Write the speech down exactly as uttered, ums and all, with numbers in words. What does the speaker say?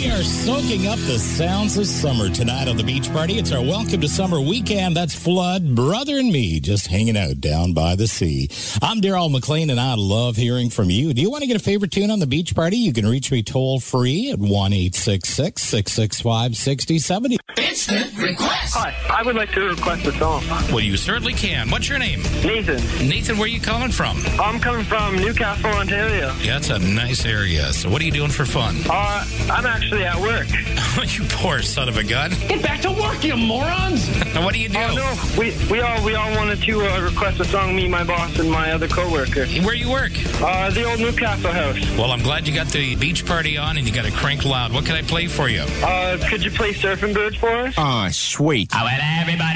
We are soaking up the sounds of summer tonight on the beach party. It's our welcome to summer weekend. That's Flood, Brother, and me just hanging out down by the sea. I'm Daryl McLean, and I love hearing from you. Do you want to get a favorite tune on the beach party? You can reach me toll free at one eight six six, six six five, six zero seven zero. Instant request. Hi, I would like to request a song. Well, you certainly can. What's your name? Nathan. Nathan, where are you calling from? I'm coming from Newcastle, Ontario. Yeah, it's a nice area. So what are you doing for fun? Uh, I'm actually at work. You poor son of a gun. Get back to work, you morons! What do you do? Oh, no, we, we all we all wanted to uh, request a song, me, my boss, and my other coworker. Where you work? Uh, the old Newcastle house. Well, I'm glad you got the beach party on and you got it cranked loud. What can I play for you? Uh, could you play Surfing Bird for us? Oh, sweet. I want everybody.